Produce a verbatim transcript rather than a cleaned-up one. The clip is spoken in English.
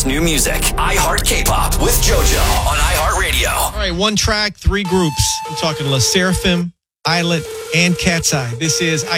best new music. iHeart K-Pop with JoJo on iHeartRadio. All right, one track, three groups. We're talking La Seraphim, Islet, and Cat's Eye. This is